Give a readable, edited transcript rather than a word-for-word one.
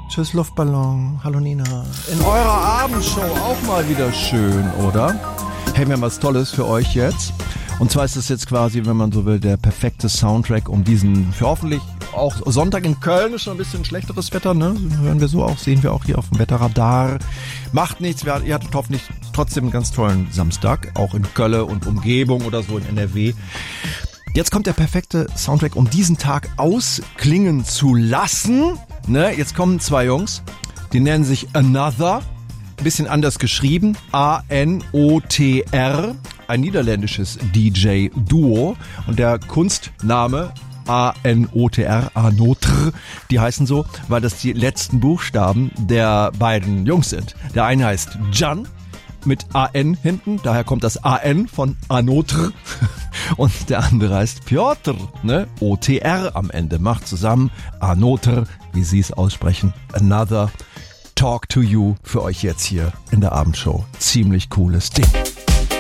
Tschüss Luftballon. Hallo Nina. In eurer Abendshow auch mal wieder schön, oder? Hey, wir haben was Tolles für euch jetzt. Und zwar ist es jetzt quasi, wenn man so will, der perfekte Soundtrack um diesen, für hoffentlich auch Sonntag in Köln ist schon ein bisschen schlechteres Wetter, ne? Hören wir so auch, sehen wir auch hier auf dem Wetterradar. Macht nichts, ihr hattet hoffentlich trotzdem einen ganz tollen Samstag, auch in Köln und Umgebung oder so in NRW. Jetzt kommt der perfekte Soundtrack, um diesen Tag ausklingen zu lassen. Ne? Jetzt kommen zwei Jungs, die nennen sich Another, ein bisschen anders geschrieben, A-N-O-T-R, ein niederländisches DJ-Duo und der Kunstname A-N-O-T-R, Anotr, die heißen so, weil das die letzten Buchstaben der beiden Jungs sind. Der eine heißt Jan mit A-N hinten, daher kommt das A-N von Anotr und der andere heißt Piotr, ne? O-T-R am Ende, macht zusammen Anotr, wie sie es aussprechen, Another Talk to You für euch jetzt hier in der Abendshow. Ziemlich cooles Ding.